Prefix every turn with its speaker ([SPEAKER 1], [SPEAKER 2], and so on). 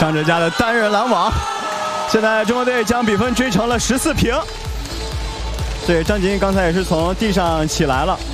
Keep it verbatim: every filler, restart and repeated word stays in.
[SPEAKER 1] 张哲嘉的单人拦网，现在中国队将比分追成了十四平。对，张景刚才也是从地上起来了。